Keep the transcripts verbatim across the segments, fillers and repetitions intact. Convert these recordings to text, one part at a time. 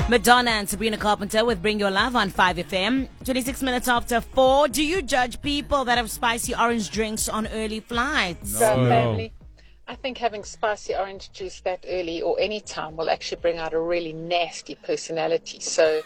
Madonna and Sabrina Carpenter with Bring Your Love on five F M. twenty-six minutes after four. Do you judge people that have spicy orange drinks on early flights? No. So family, I think having spicy orange juice that early or any time will actually bring out a really nasty personality. So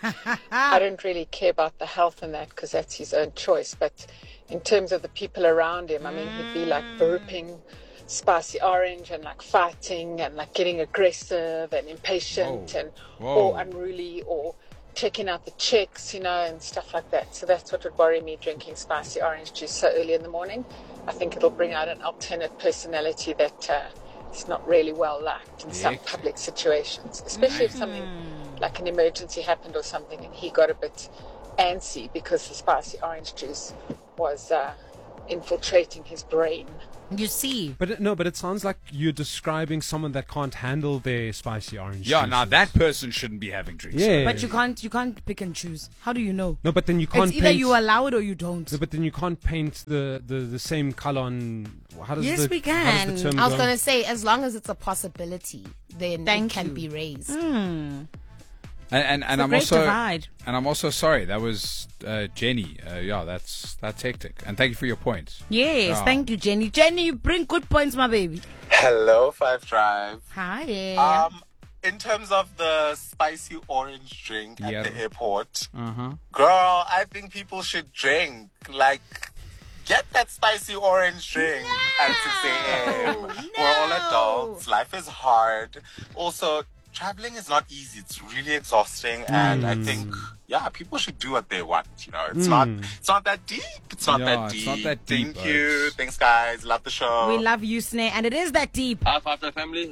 I don't really care about the health and that because that's his own choice. But in terms of the people around him, I mean, he'd be like burping spicy orange and like fighting and like getting aggressive and impatient Whoa. and Whoa. or unruly or checking out the chicks, you know, and stuff like that. So that's what would worry me, drinking spicy orange juice so early in the morning. I think it'll bring out an alternate personality that uh, is not really well liked in some Yuck. public situations, especially if something like an emergency happened or something and he got a bit antsy because the spicy orange juice was uh, infiltrating his brain. You see. But it, no, but it sounds like you're describing someone that can't handle their spicy orange. Yeah, juices. now that person shouldn't be having drinks. Yeah, But you can't you can't pick and choose. How do you know? no, but then you can't It's either paint. you allow it or you don't. no, but then you can't paint the, the, the same color on. How does Yes, the, we how does the can. term I was go? going to say, as long as it's a possibility, then Thank it can you. be raised. Hmm. And and, and a I'm great also divide. and I'm also sorry. That was uh, Jenny. Uh, yeah, that's that's hectic. And thank you for your points. Yes, Yeah. thank you, Jenny. Jenny, you bring good points, my baby. Hello, Five Drive. Hi. Um, in terms of the spicy orange drink Yeah. at the airport, Uh huh. girl, I think people should drink. Like, get that spicy orange drink at six a.m. We're all adults. Life is hard. Also, traveling is not easy. It's really exhausting, and I think, yeah, people should do what they want. You know, it's not, it's not that deep. It's not Yeah, that it's deep. not that deep, Thank you. Alex. Thanks, guys. Love the show. We love you, Sneh, and it is that deep. Hi, Five Star family.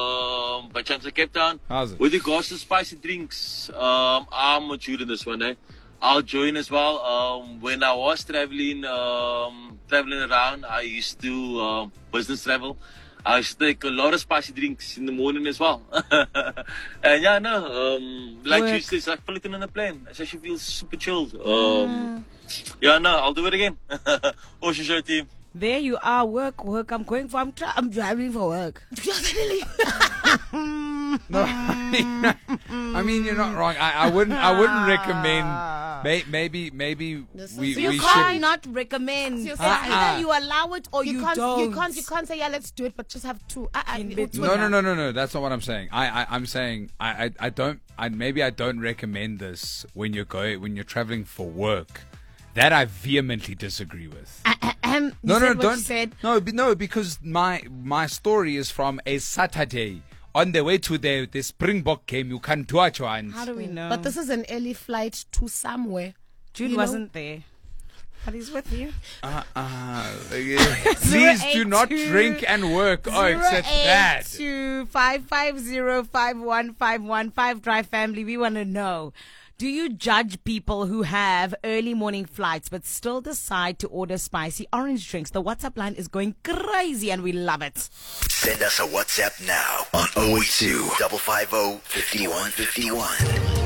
Um, by chance of Cape Town. How's it? With regards to spicy drinks, um, I'm with you in this one, eh? I'll join as well. Um, when I was traveling, um, traveling around, I used to um, business travel. I used to take a lot of spicy drinks in the morning as well. And yeah, no, um, like Work. you said, it's like flipping on a plane. It actually feels super chilled. Um, Yeah, no, I'll do it again. Ocean Show team. There you are, work, work. I'm going for, I'm, tra- I'm driving for work. No, I mean you're not wrong. I, I wouldn't. I wouldn't recommend. May, maybe maybe This we is- You we can't should. not recommend. So you're It's saying- either you allow it or you, You, can't, don't. you can't, you can't say, yeah, let's do it, but just have two. Uh, uh, In it- bit- No, no, no, no, no. That's not what I'm saying. I, I I'm saying I, I, I don't. I maybe I don't recommend this when you're going when you're traveling for work. That I vehemently disagree with. Ahem. You No, said no, what you don't. said. No, be- no, because my my story is from a Saturday on the way to the the Springbok game. You can't do it, Johannes. How do we know? But this is an early flight to somewhere. Jude you know? wasn't there. But he's with you. Uh, uh, please do not drink and work. Oh, it's that bad. Two five five zero five one five one five Drive family. We want to know. Do you judge people who have early morning flights but still decide to order spicy orange drinks? The WhatsApp line is going crazy and we love it. Send us a WhatsApp now on oh eight two, five five zero, five one five one.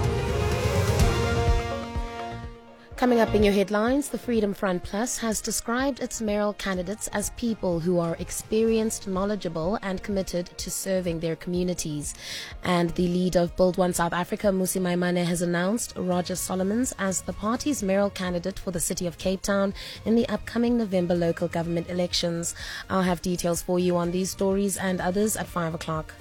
Coming up in your headlines, the Freedom Front Plus has described its mayoral candidates as people who are experienced, knowledgeable and committed to serving their communities. And the leader of Build One South Africa, Musi Maimane, has announced Roger Solomons as the party's mayoral candidate for the city of Cape Town in the upcoming November local government elections. I'll have details for you on these stories and others at five o'clock.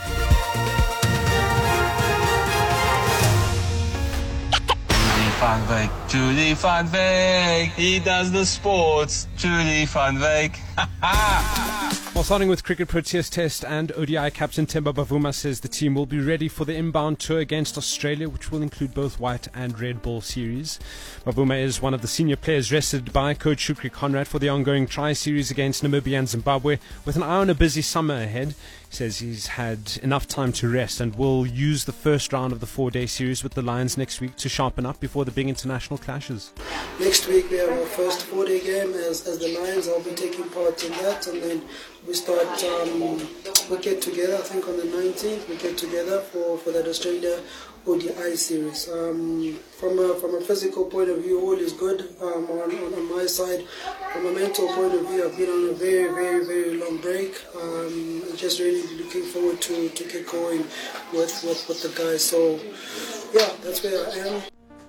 Van Wyk, Julie Van Wyk, he does the sports, Julie Van Wyk. Well, starting with Cricket Proteas Test, and O D I captain Themba Bavuma says the team will be ready for the inbound tour against Australia, which will include both white and red ball series. Bavuma is one of the senior players rested by coach Shukri Conrad for the ongoing tri-series against Namibia and Zimbabwe. With an eye on a busy summer ahead, he says he's had enough time to rest and will use the first round of the four-day series with the Lions next week to sharpen up before the big international clashes. Next week we have our first four-day game as, as the Lions. I'll be taking part in that, and then we start, um, we get together, I think on the nineteenth, we get together for, for that Australia O D I series. Um, from a from a physical point of view, all is good um, on, on, on my side. From a mental point of view, I've been on a very, very, very long break. Um, just really looking forward to, to get going with, with, with the guys. So, yeah, that's where I am.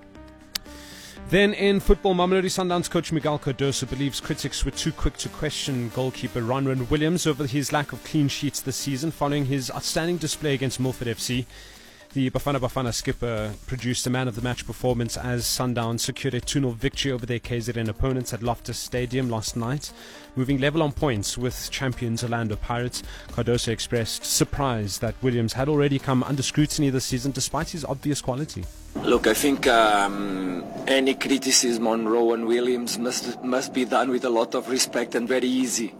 Then in football, Mamelodi Sundowns coach Miguel Cardoso believes critics were too quick to question goalkeeper Ronwen Williams over his lack of clean sheets this season following his outstanding display against Milford F C. The Bafana Bafana skipper produced a man-of-the-match performance as Sundowns secured a two nil victory over their K Z N opponents at Loftus Stadium last night, moving level on points with champions Orlando Pirates. Cardoso expressed surprise that Williams had already come under scrutiny this season despite his obvious quality. Look, I think um, any criticism on Rowan Williams must must be done with a lot of respect and very easy.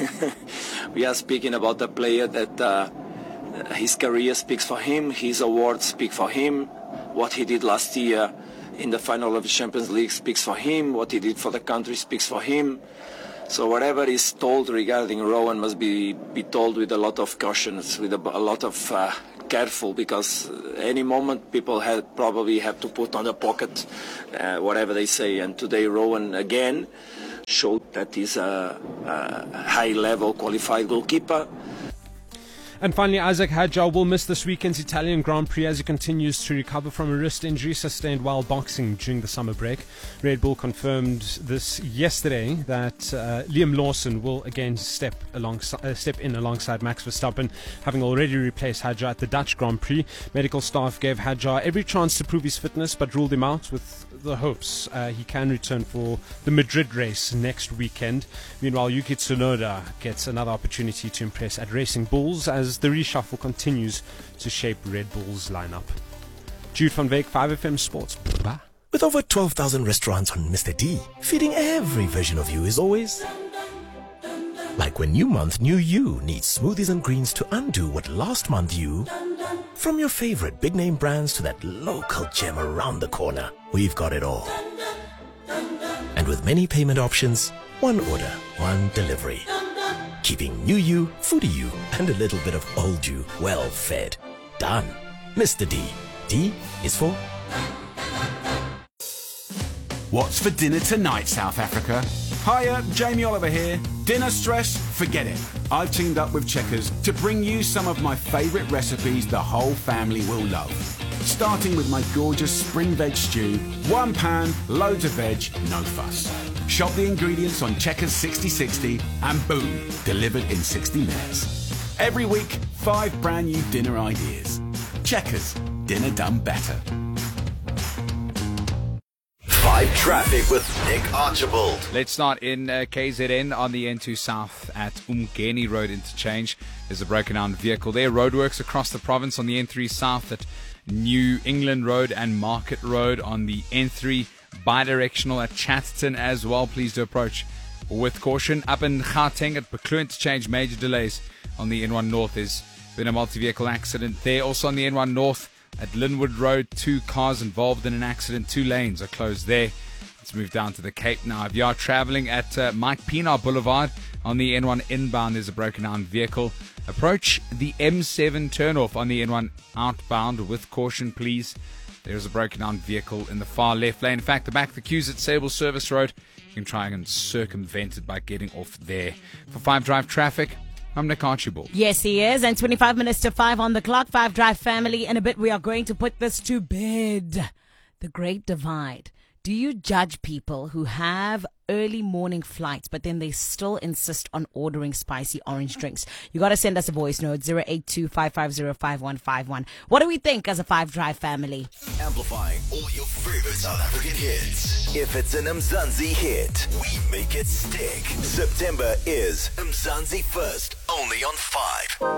We are speaking about a player that uh, his career speaks for him, his awards speak for him, what he did last year in the final of the Champions League speaks for him, what he did for the country speaks for him. So whatever is told regarding Rowan must be, be told with a lot of caution, with a, a lot of uh, careful, because any moment people have, probably have to put on the pocket uh, whatever they say. And today Rowan again showed that he's a, a high-level qualified goalkeeper. And finally, Isaac Hadjar will miss this weekend's Italian Grand Prix as he continues to recover from a wrist injury sustained while boxing during the summer break. Red Bull confirmed this yesterday that uh, Liam Lawson will again step alongside, uh, step in alongside Max Verstappen, having already replaced Hadjar at the Dutch Grand Prix. Medical staff gave Hadjar every chance to prove his fitness, but ruled him out with the hopes uh, he can return for the Madrid race next weekend. Meanwhile, Yuki Tsunoda gets another opportunity to impress at Racing Bulls as the reshuffle continues to shape Red Bull's lineup. Jude van Veek, five F M Sports. Bye. With over twelve thousand restaurants on Mister D, feeding every version of you is always like when new month, new you needs smoothies and greens to undo what last month you... From your favorite big name brands to that local gem around the corner, we've got it all. And with many payment options, one order, one delivery. Keeping new you, foodie you, and a little bit of old you well fed. Done. Mister D. D is for... What's for dinner tonight, South Africa? Hiya, Jamie Oliver here. Dinner stress? Forget it. I've teamed up with Checkers to bring you some of my favourite recipes the whole family will love. Starting with my gorgeous spring veg stew, one pan, loads of veg, no fuss. Shop the ingredients on Checkers sixty sixty and boom, delivered in sixty minutes. Every week, five brand new dinner ideas. Checkers, dinner done better. Five Traffic with Nick Archibald. Let's start in uh, K Z N on the N two South at Umgeni Road interchange. There's a broken down vehicle there. Roadworks across the province on the N three South at New England Road and Market Road on the N three. Bidirectional at Chatterton as well. Please do approach with caution. Up in Gauteng at Beklo interchange, major delays on the N one North. There's been a multi-vehicle accident there. Also on the N one North at Linwood Road, two cars involved in an accident. Two lanes are closed there. Let's move down to the Cape now. If you are traveling at uh, Mike Pienaar Boulevard on the N one inbound, there's a broken down vehicle. Approach the M seven turnoff on the N one outbound with caution, please. There's a broken down vehicle in the far left lane. In fact, the back of the queues at Sable Service Road, you can try and circumvent it by getting off there. For five Drive Traffic, I'm Nick Archibald. Yes, he is. And twenty-five minutes to five on the clock. Five Drive family. In a bit, we are going to put this to bed. The Great Divide. Do you judge people who have early morning flights, but then they still insist on ordering spicy orange drinks? You got to send us a voice note, zero eight two, five five zero, five one five one. What do we think as a Five Drive family? Amplifying all your favorite South African hits. If it's an Mzansi hit, we make it stick. September is Mzansi First, only on five.